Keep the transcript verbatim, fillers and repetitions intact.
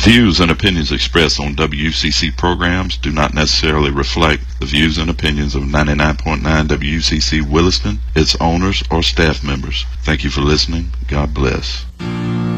Views and opinions expressed on W C C programs do not necessarily reflect the views and opinions of ninety-nine point nine W C C Williston, its owners, or staff members. Thank you for listening. God bless.